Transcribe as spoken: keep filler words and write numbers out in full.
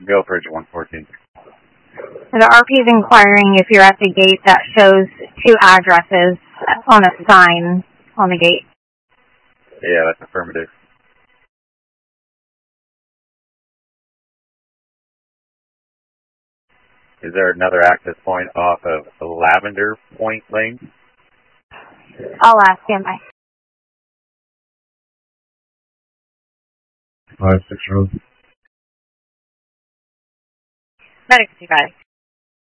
Millbridge one fourteen. The R P is inquiring if you're at the gate that shows two addresses on a sign on the gate. Yeah, that's affirmative. Is there another access point off of Lavender Point Lane? I'll ask him. Five, six road. Medic fifty-five.